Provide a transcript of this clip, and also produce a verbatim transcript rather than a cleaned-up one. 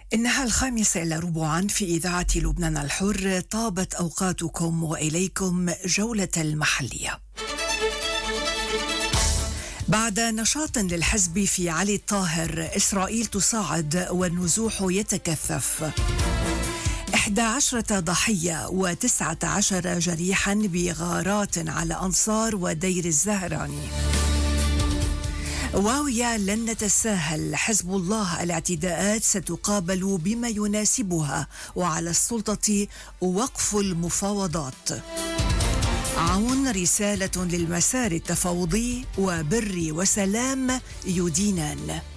إنها الخامسة إلى ربعا في إذاعة لبنان الحر. طابت أوقاتكم وإليكم جولة المحلية. بعد نشاط للحزب في علي الطاهر، إسرائيل تصاعد والنزوح يتكثف. إحدى عشرة ضحية وتسعة عشر جريحا بغارات على أنصار ودير الزهراني. واوية لن نتساهل، حزب الله الاعتداءات ستقابل بما يناسبها، وعلى السلطة وقف المفاوضات. عون رسالة للمسار التفاوضي، وبر وسلام يدينان.